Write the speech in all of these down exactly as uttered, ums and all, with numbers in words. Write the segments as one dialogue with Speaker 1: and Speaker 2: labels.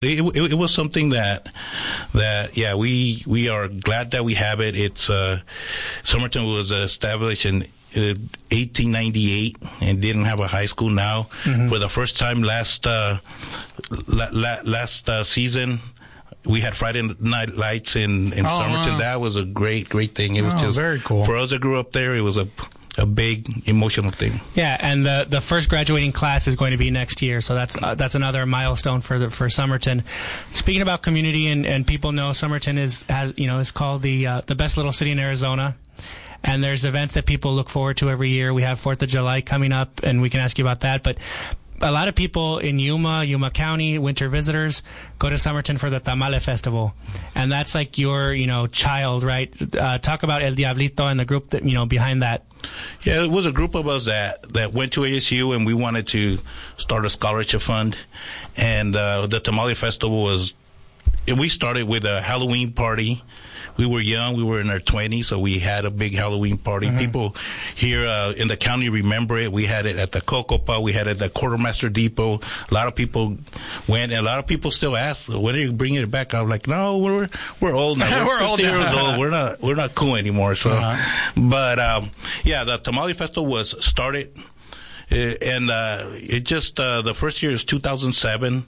Speaker 1: It, it, it was something that, that, yeah, we, we are glad that we have it. It's, uh, Somerton was established in uh, eighteen ninety-eight and didn't have a high school. Now, mm-hmm. for the first time last, uh, la, la, last, uh, season, we had Friday Night Lights in, in oh, Somerton. Wow. That was a great, great thing. It was
Speaker 2: oh,
Speaker 1: just,
Speaker 2: very cool.
Speaker 1: For us that grew up there, it was a, a big emotional thing.
Speaker 3: Yeah, and the the first graduating class is going to be next year, so that's uh, that's another milestone for the, for Somerton. Speaking about community, and, and people know Somerton is has you know is called the uh, the best little city in Arizona, and there's events that people look forward to every year. We have Fourth of July coming up, and we can ask you about that, but. A lot of people in Yuma, Yuma County, winter visitors, go to Somerton for the Tamale Festival. And that's like your, you know, child, right? Uh, talk about El Diablito and the group that, you know, behind that.
Speaker 1: Yeah, it was a group of us that, that went to A S U and we wanted to start a scholarship fund. And, uh, the Tamale Festival was, we started with a Halloween party. We were young. We were in our twenties, so we had a big Halloween party. Mm-hmm. People here uh, in the county remember it. We had it at the Cocopa. We had it at the Quartermaster Depot. A lot of people went, and a lot of people still ask, "When are you bringing it back?" I'm like, "No, we're we're old now. We're, we're old years old. We're not we're not cool anymore." So, uh-huh. but um, yeah, the Tamale Festival was started, uh, and uh, it just uh, the first year is two thousand seven,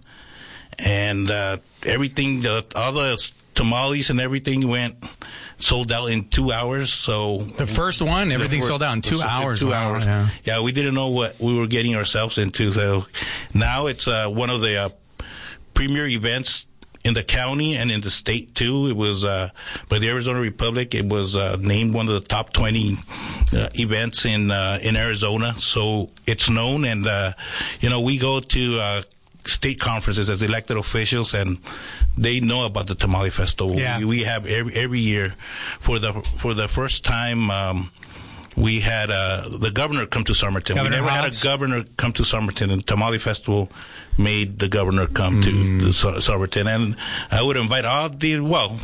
Speaker 1: and uh, everything, the all the tamales and everything went sold out in two hours. So
Speaker 2: the first one, everything sold out in two hours.
Speaker 1: Two
Speaker 2: wow,
Speaker 1: hours.
Speaker 2: Yeah.
Speaker 1: yeah, we didn't know what we were getting ourselves into. So now it's uh, one of the uh, premier events in the county and in the state too. It was uh, by the Arizona Republic. It was uh, named one of the top twenty uh, events in uh, in Arizona. So it's known, and uh, you know we go to uh, state conferences as elected officials, and they know about the Tamale Festival.
Speaker 3: Yeah.
Speaker 1: We, we have every every year. For the for the first time, um, we had uh, the governor come to Somerton.
Speaker 3: Governor
Speaker 1: we never
Speaker 3: Hobbs.
Speaker 1: had a governor come to Somerton, and Tamale Festival made the governor come mm. to, to Somerton. And I would invite all the well.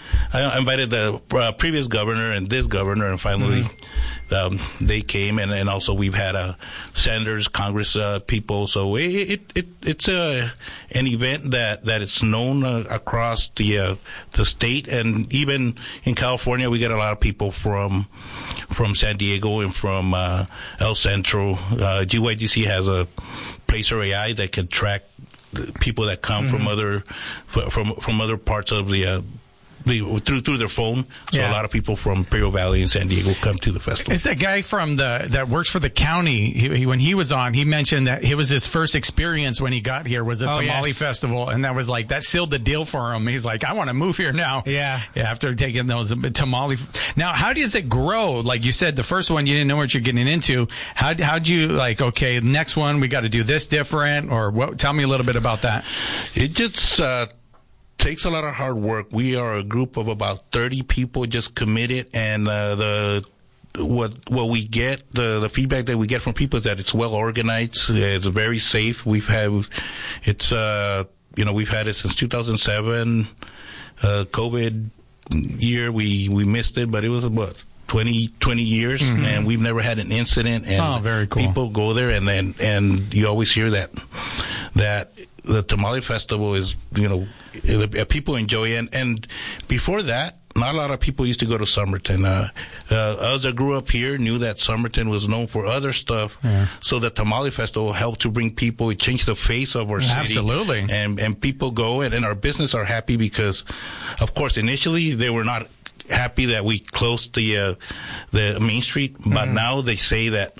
Speaker 1: I invited the uh, previous governor and this governor, and finally mm-hmm. um, they came, and, and also we've had uh, senators, Congress uh, people. So it, it, it it's uh, an event that that it's known uh, across the uh, the state, and even in California, we get a lot of people from from San Diego and from uh, El Centro. Uh, G Y D C has a Placer A I that can track people that come mm-hmm. from other from from other parts of the. Uh, Through through their phone, so
Speaker 2: yeah.
Speaker 1: a lot of people from Imperial Valley and San Diego come to the festival.
Speaker 2: It's that guy from the that works for the county. He, he, when he was on, he mentioned that it was his first experience when he got here was the
Speaker 3: oh,
Speaker 2: Tamale
Speaker 3: yes.
Speaker 2: Festival, and that was like that sealed the deal for him. He's like, I want to move here now.
Speaker 3: Yeah,
Speaker 2: yeah. After taking those tamale. Now, how does it grow? Like you said, the first one you didn't know what you're getting into. How how'd you like? Okay, next one we got to do this different, or what? Tell me a little bit about that.
Speaker 1: It just. Uh, takes a lot of hard work. We are a group of about thirty people just committed, and uh, the what what we get, the the feedback that we get from people is that it's well organized, it's very safe. We've had it's uh you know we've had it since two thousand seven. Uh, COVID year we we missed it, but it was what twenty, twenty years, mm-hmm. and we've never had an incident. And
Speaker 2: oh, very cool.
Speaker 1: People go there, and then and you always hear that that. The Tamale Festival is, you know, people enjoy it. And, and before that, not a lot of people used to go to Somerton. Uh, uh, us that grew up here knew that Somerton was known for other stuff. Yeah. So the Tamale Festival helped to bring people, it changed the face of our
Speaker 2: yeah,
Speaker 1: city.
Speaker 2: Absolutely.
Speaker 1: And, and people go, and, and our business are happy because, of course, initially they were not happy that we closed the uh, the main street, but mm-hmm. now they say that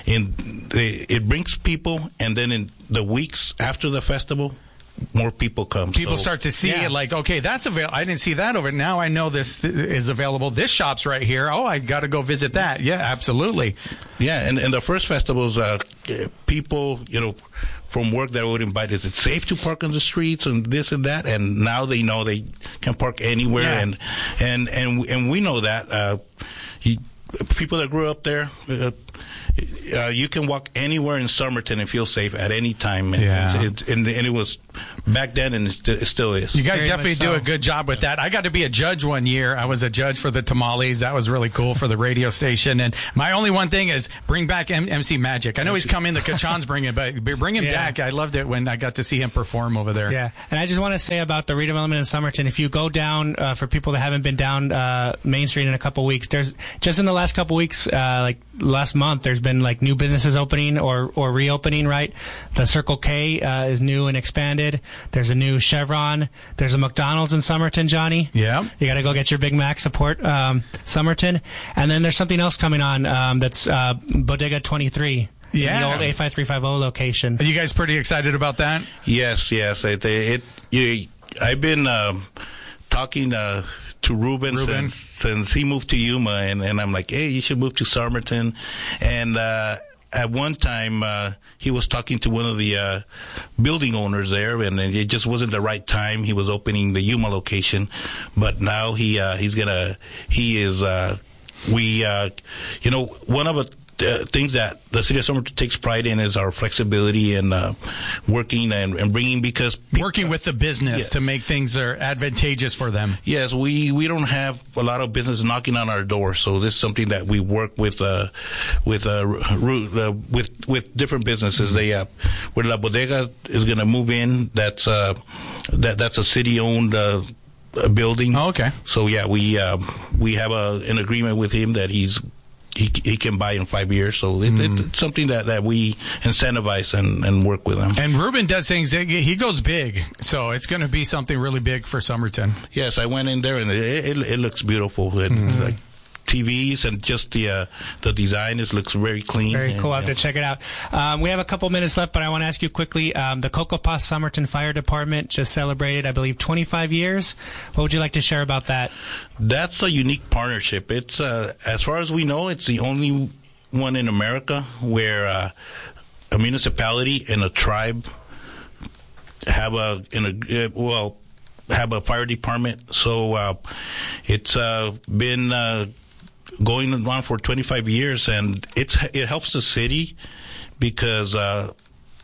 Speaker 1: in they, it brings people, and then in the weeks after the festival, more people come.
Speaker 2: People
Speaker 1: so,
Speaker 2: start to see
Speaker 3: yeah.
Speaker 2: it like, okay, that's available. I didn't see that over. Now I know this th- is available. This shop's right here. Oh, I got to go visit that. Yeah, absolutely.
Speaker 1: Yeah, and, and the first festivals, uh, people, you know, from work that would invite, is it safe to park on the streets and this and that? And now they know they can park anywhere. Yeah. And, and, and, and we know that, uh, he, people that grew up there, uh, uh, you can walk anywhere in Somerton and feel safe at any time. And,
Speaker 2: Yeah.
Speaker 1: it, and, and it was back then, and it, st- it still is.
Speaker 2: You guys
Speaker 3: Very
Speaker 2: definitely
Speaker 3: much
Speaker 2: do
Speaker 3: so.
Speaker 2: a good job with that. I got to be a judge one year. I was a judge for the tamales. That was really cool for the radio station. And my only one thing is bring back M- MC Magic. I know he's coming. The Kachan's bringing, but bring him
Speaker 3: Yeah.
Speaker 2: back. I loved it when I got to see him perform over there.
Speaker 3: Yeah, and I just want to say about the redevelopment in Somerton, if you go down, uh, for people that haven't been down uh, Main Street in a couple weeks, there's just in the last couple weeks, uh, like last month, there's been like new businesses opening or, or reopening, right? The Circle K uh, is new and expanded. There's a new Chevron. There's a McDonald's in Somerton, Johnny.
Speaker 2: Yeah.
Speaker 3: You got to go get your Big Mac, support um, Somerton. And then there's something else coming on um, that's uh, Bodega twenty-three.
Speaker 2: Yeah.
Speaker 3: In the old A five three five zero location.
Speaker 2: Are you guys pretty excited about that?
Speaker 1: Yes, yes. It, it, you, I've been um, talking uh, to Ruben,
Speaker 2: Ruben.
Speaker 1: Since, since he moved to Yuma, and, and I'm like, hey, you should move to Somerton. And uh, at one time, uh, he was talking to one of the uh, building owners there, and it just wasn't the right time. He was opening the Yuma location, but now he uh, he's gonna he is uh, we uh, you know one of the Uh, things that the city of Somerton takes pride in is our flexibility and uh, working and, and bringing because pe-
Speaker 2: Working with the business
Speaker 1: Yeah.
Speaker 2: to make things are advantageous for them.
Speaker 1: yes, we we don't have a lot of business knocking on our door, so this is something that we work with uh, with uh, ru- uh, with with different businesses. They uh, where La Bodega is going to move in. That's uh, that that's a city owned. Uh, uh, building.
Speaker 2: Oh, okay.
Speaker 1: So yeah, we uh, we have a, an agreement with him that he's he he can buy in five years. So it,
Speaker 2: Mm.
Speaker 1: it, it's something that, that we incentivize and, and work with him.
Speaker 2: And Ruben does things, he goes big. So it's going to be something really big for Somerton.
Speaker 1: Yes, I went in there and it it, it looks beautiful. It, It's like T Vs and just the uh, the design is looks very clean.
Speaker 3: Very
Speaker 1: and,
Speaker 3: cool. I have
Speaker 1: yeah.
Speaker 3: to check it out. Um, we have a couple minutes left, but I want to ask you quickly. Um, the Cocopa Somerton Fire Department just celebrated, I believe, twenty-five years. What would you like to share about that?
Speaker 1: That's a unique partnership. It's uh, as far as we know, it's the only one in America where uh, a municipality and a tribe have a in a uh, well have a fire department. So uh, it's uh, been uh, going on for twenty-five years, and it's it helps the city because uh,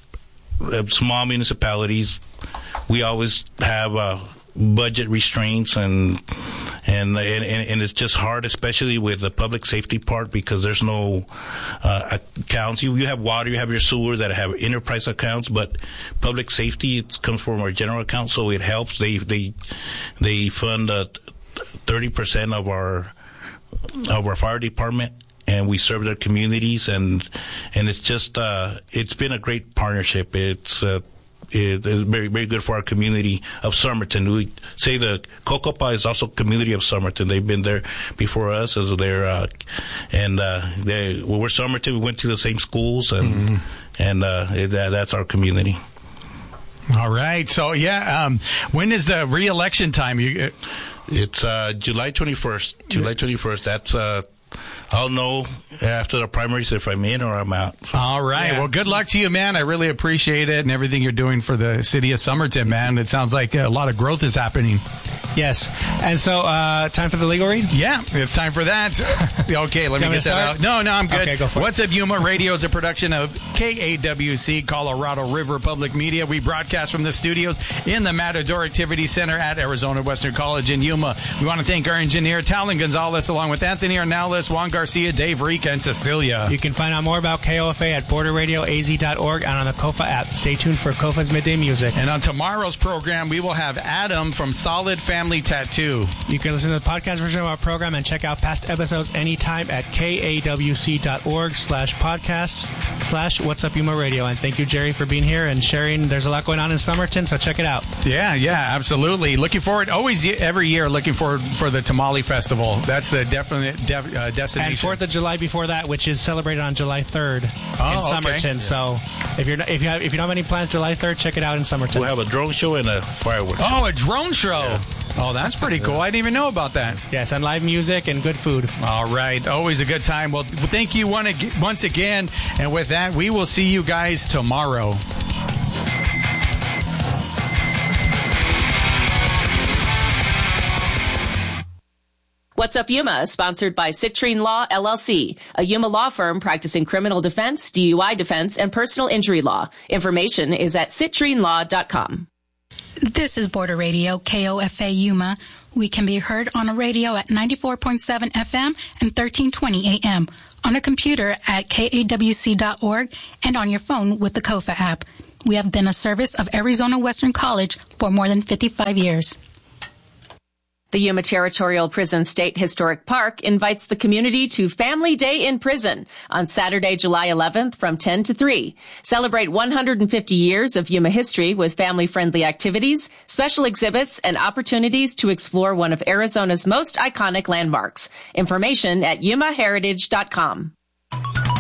Speaker 1: uh, small municipalities, we always have uh, budget restraints and. And, and and it's just hard, especially with the public safety part, because there's no uh, accounts. You, you have water, you have your sewer that have enterprise accounts, but public safety it comes from our general account, so it helps. They they they fund uh, thirty percent of our of our fire department, and we serve their communities, and and it's just uh, it's been a great partnership. It's uh, It is very, very good for our community of Somerton. We say the Cocopa is also community of Somerton. They've been there before us as their, uh, and, uh, they, well, we're Somerton. We went to the same schools and, mm-hmm. and, uh, it, that, that's our community.
Speaker 2: All right. So, yeah, um, when is the re-election time? You,
Speaker 1: It's, uh, July twenty-first. July twenty-first. That's, uh, I'll know after the primaries if I'm in or I'm out. So.
Speaker 2: All right.
Speaker 3: Yeah.
Speaker 2: Well, good luck to you, man. I really appreciate it and everything you're doing for the city of Somerton, man. It sounds like a lot of growth is happening.
Speaker 3: Yes. And so, uh, time for the legal read?
Speaker 2: Yeah, it's time for that. Okay, let me
Speaker 3: Want me
Speaker 2: get
Speaker 3: to
Speaker 2: that
Speaker 3: start?
Speaker 2: out. No, no, I'm good.
Speaker 3: Okay, go for it.
Speaker 2: What's Up Yuma Radio is a production of K A W C, Colorado River Public Media. We broadcast from the studios in the Matador Activity Center at Arizona Western College in Yuma. We want to thank our engineer, Talon Gonzalez, along with Anthony Arnales, Juan Garcia, Dave Rica, and Cecilia.
Speaker 3: You can find out more about K O F A at border radio a z dot org and on the Kofa app. Stay tuned for Kofa's Midday Music.
Speaker 2: And on tomorrow's program, we will have Adam from Solid Family Tattoo.
Speaker 3: You can listen to the podcast version of our program and check out past episodes anytime at kawc.org slash podcast slash What's Up Yuma Radio. And thank you, Jerry, for being here and sharing. There's a lot going on in Somerton, so check it out.
Speaker 2: Yeah, yeah, absolutely. Looking forward, always every year, looking forward for the Tamale Festival. That's the definite def, uh, destination.
Speaker 3: And Fourth of July before that, which is celebrated on July third
Speaker 2: Oh,
Speaker 3: in
Speaker 2: okay.
Speaker 3: Somerton.
Speaker 2: Yeah.
Speaker 3: So if you're not, if you have if you don't have any plans July third, check it out in Somerton.
Speaker 1: We'll have a drone show and a fireworks show.
Speaker 2: Oh, a drone show. Yeah. Oh, that's pretty cool. I didn't even know about that.
Speaker 3: Yes, and live music and good food.
Speaker 2: All right. Always a good time. Well, thank you one ag- once again. And with that, we will see you guys tomorrow.
Speaker 4: What's Up Yuma is sponsored by Citrine Law, L L C, a Yuma law firm practicing criminal defense, D U I defense, and personal injury law. Information is at citrine law dot com.
Speaker 5: This is Border Radio, K O F A Yuma. We can be heard on a radio at ninety-four point seven F M and thirteen twenty A M, on a computer at K A W C dot org, and on your phone with the KOFA app. We have been a service of Arizona Western College for more than fifty-five years.
Speaker 4: The Yuma Territorial Prison State Historic Park invites the community to Family Day in Prison on Saturday, July eleventh from ten to three. Celebrate one hundred fifty years of Yuma history with family-friendly activities, special exhibits, and opportunities to explore one of Arizona's most iconic landmarks. Information at yuma heritage dot com.